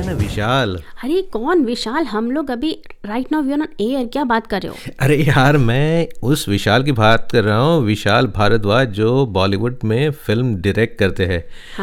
ना, विशाल। अरे कौन विशाल? हम लोग अभी right now we are on air, क्या बात कर रहे हो? अरे यार, मैं उस विशाल की बात कर रहा हूँ, विशाल भारद्वाज जो बॉलीवुड में फिल्म डायरेक्ट करते हैं।